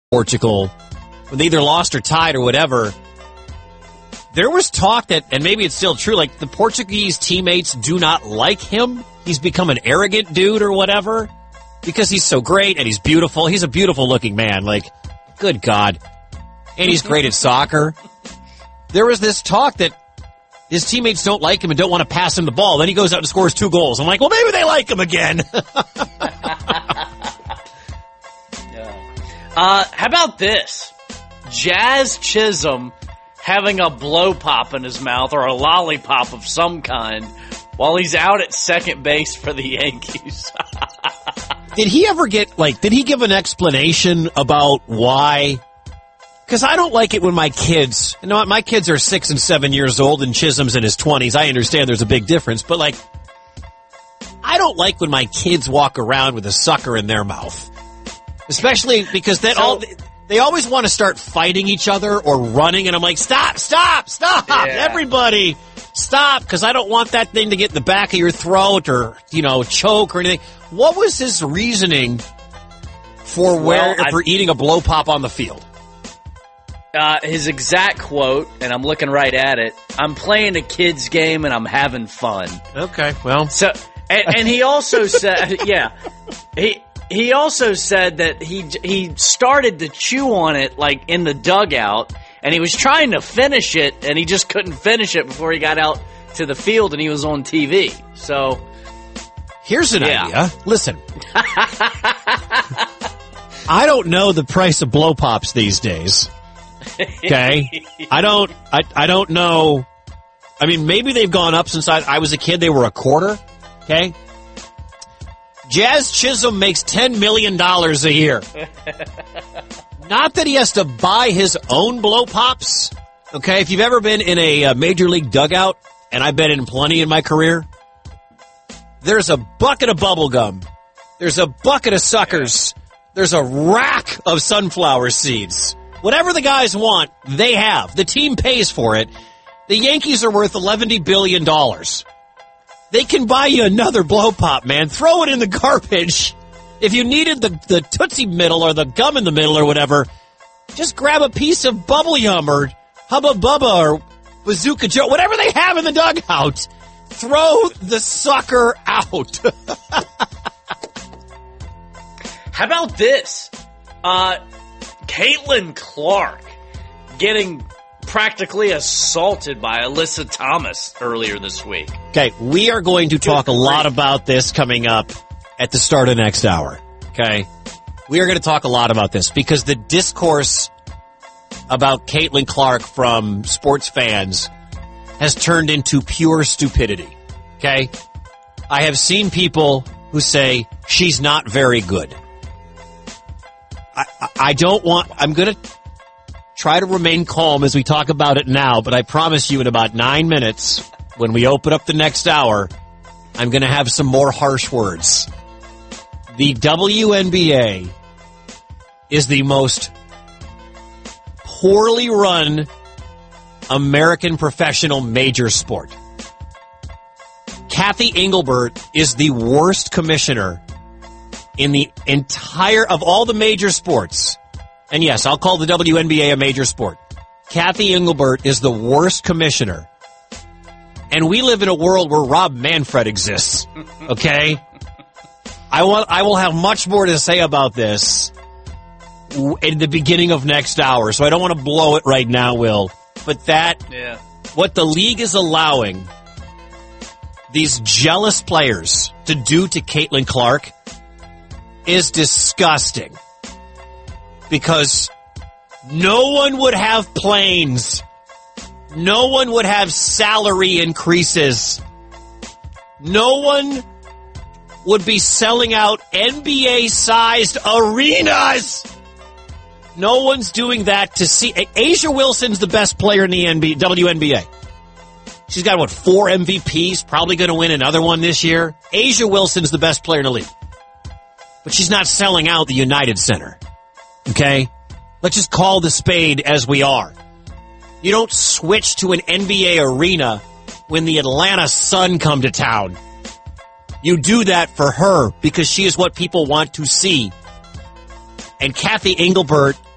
Portugal, when they either lost or tied or whatever, there was talk that, and maybe it's still true, like the Portuguese teammates do not like him. He's become an arrogant dude or whatever because he's so great and he's beautiful. He's a beautiful looking man. Like, good God. And he's great at soccer. There was this talk that his teammates don't like him and don't want to pass him the ball. Then he goes out and scores 2 goals. I'm like, well, maybe they like him again. How about this? Jazz Chisholm having a blow pop in his mouth or a lollipop of some kind while he's out at second base for the Yankees. Did he ever did he give an explanation about why? Because I don't like it when my kids, my kids are 6 and 7 years old and Chisholm's in his 20s. I understand there's a big difference, but I don't like when my kids walk around with a sucker in their mouth. Especially because they always want to start fighting each other or running, and I'm like, stop, yeah. Everybody, stop, because I don't want that thing to get in the back of your throat or, choke or anything. What was his reasoning for eating a blow pop on the field? His exact quote, and I'm looking right at it, I'm playing a kid's game and I'm having fun. Okay, well. So, and he also said, He also said that he started to chew on it in the dugout, and he was trying to finish it, and he just couldn't finish it before he got out to the field and he was on TV. So here's an idea. Listen. I don't know the price of blow pops these days. Okay? I don't know. I mean, maybe they've gone up since I was a kid. They were a quarter. Okay? Jazz Chisholm makes $10 million a year. Not that he has to buy his own blow pops. Okay, if you've ever been in a major league dugout, and I've been in plenty in my career, there's a bucket of bubble gum. There's a bucket of suckers. There's a rack of sunflower seeds. Whatever the guys want, they have. The team pays for it. The Yankees are worth $11 billion. They can buy you another blow pop, man. Throw it in the garbage. If you needed the Tootsie middle or the gum in the middle or whatever, just grab a piece of Bubble Yum or Hubba Bubba or Bazooka Joe, whatever they have in the dugout. Throw the sucker out. How about this? Caitlin Clark getting practically assaulted by Alyssa Thomas earlier this week. Okay, we are going to talk a lot about this coming up at the start of next hour. Okay? We are going to talk a lot about this because the discourse about Caitlin Clark from sports fans has turned into pure stupidity. Okay? I have seen people who say she's not very good. I'm going to try to remain calm as we talk about it now, but I promise you in about 9 minutes, when we open up the next hour, I'm going to have some more harsh words. The WNBA is the most poorly run American professional major sport. Kathy Engelbert is the worst commissioner in the entire of all the major sports. And yes, I'll call the WNBA a major sport. Kathy Engelbert is the worst commissioner. And we live in a world where Rob Manfred exists. Okay? I will have much more to say about this in the beginning of next hour, so I don't want to blow it right now, Will. But what the league is allowing these jealous players to do to Caitlin Clark is disgusting. Because no one would have planes. No one would have salary increases. No one would be selling out NBA-sized arenas. No one's doing that to see. A'ja Wilson's the best player in the WNBA. She's got, 4 MVPs, probably going to win another one this year. A'ja Wilson's the best player in the league. But she's not selling out the United Center. Okay? Let's just call the spade as we are. You don't switch to an NBA arena when the Atlanta Sun come to town. You do that for her because she is what people want to see. And Kathy Engelbert